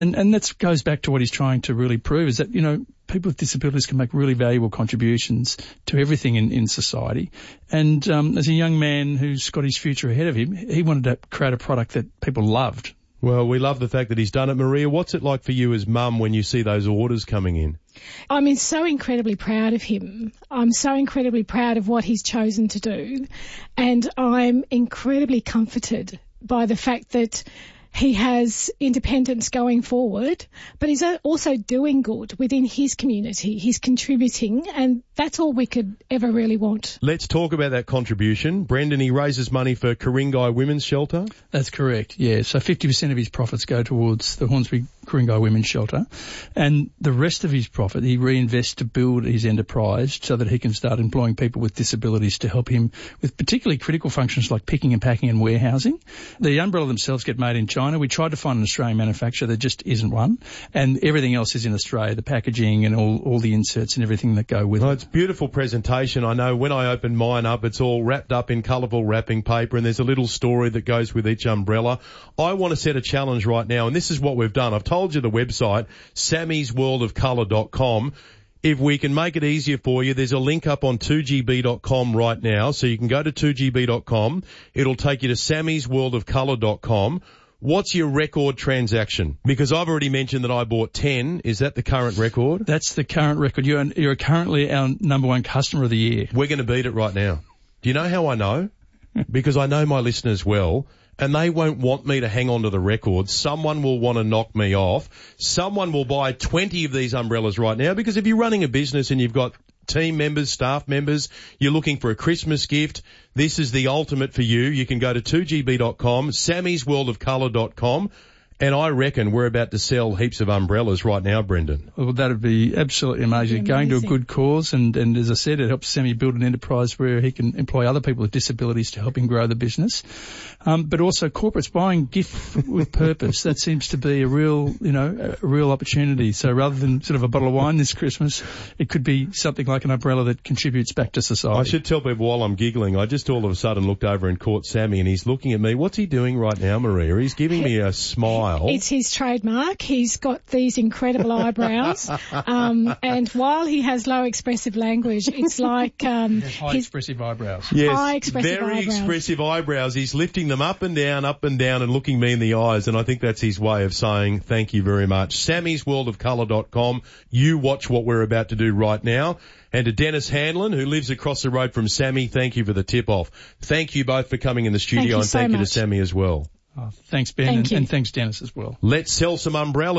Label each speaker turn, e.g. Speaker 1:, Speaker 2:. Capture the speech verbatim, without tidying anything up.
Speaker 1: And, and that goes back to what he's trying to really prove is that, you know, people with disabilities can make really valuable contributions to everything in, in society. And um, as a young man who's got his future ahead of him, he wanted to create a product that people loved.
Speaker 2: Well, we love the fact that he's done it. Maria, what's it like for you as mum when you see those orders coming in?
Speaker 3: I'm so incredibly proud of him. I'm so incredibly proud of what he's chosen to do. And I'm incredibly comforted by the fact that he has independence going forward, but he's also doing good within his community. He's contributing, and that's all we could ever really want.
Speaker 2: Let's talk about that contribution. Brendan, he raises money for Ku-ring-gai Women's Shelter.
Speaker 1: That's correct, yeah. So fifty percent of his profits go towards the Hornsby Ku-ring-gai Women's Shelter, and the rest of his profit he reinvests to build his enterprise so that he can start employing people with disabilities to help him with particularly critical functions like picking and packing and warehousing. The umbrella themselves get made in China. We tried to find an Australian manufacturer. There just isn't one. And everything else is in Australia, the packaging and all, all the inserts and everything that go with
Speaker 2: well,
Speaker 1: it.
Speaker 2: It's a beautiful presentation. I know when I opened mine up, it's all wrapped up in colourful wrapping paper and there's a little story that goes with each umbrella. I want to set a challenge right now, and this is what we've done. I've told you the website, sammys world of colour dot com. If we can make it easier for you, there's a link up on two G B dot com right now. So you can go to two G B dot com. It'll take you to sammys world of colour dot com. What's your record transaction? Because I've already mentioned that I bought ten. Is that the current record?
Speaker 1: That's the current record. You're, you're currently our number one customer of the year.
Speaker 2: We're going to beat it right now. Do you know how I know? Because I know my listeners well, and they won't want me to hang on to the record. Someone will want to knock me off. Someone will buy twenty of these umbrellas right now, because if you're running a business and you've got team members, staff members, you're looking for a Christmas gift, this is the ultimate for you. You can go to two G B dot com, sammys world of colour dot com, and I reckon we're about to sell heaps of umbrellas right now, Brendan.
Speaker 1: Well, that would be absolutely amazing.
Speaker 3: Amazing.
Speaker 1: Going to a good cause, and, and as I said, it helps Sammy build an enterprise where he can employ other people with disabilities to help him grow the business. Um, but also corporates buying gift with purpose. That seems to be a real, you know, a real opportunity. So rather than sort of a bottle of wine this Christmas, it could be something like an umbrella that contributes back to society.
Speaker 2: I should tell people while I'm giggling, I just all of a sudden looked over and caught Sammy, and he's looking at me. What's he doing right now, Maria? He's giving me a smile.
Speaker 3: It's his trademark. He's got these incredible eyebrows, um, and while he has low expressive language, it's like um,
Speaker 1: high
Speaker 3: his
Speaker 1: expressive eyebrows.
Speaker 2: Yes,
Speaker 3: high expressive
Speaker 2: very
Speaker 3: eyebrows.
Speaker 2: expressive eyebrows. He's lifting them up and down, up and down, and looking me in the eyes, and I think that's his way of saying thank you very much. sammys world of colour dot com. You watch what we're about to do right now. And to Dennis Hanlon, who lives across the road from Sammy, thank you for the tip-off. Thank you both for coming in the studio,
Speaker 3: thank
Speaker 2: and
Speaker 3: so
Speaker 2: thank
Speaker 3: much.
Speaker 2: you to Sammy as well.
Speaker 1: Oh, thanks, Ben,
Speaker 3: Thank
Speaker 1: and,
Speaker 3: you.
Speaker 1: and thanks, Dennis, as well.
Speaker 2: Let's sell some umbrellas.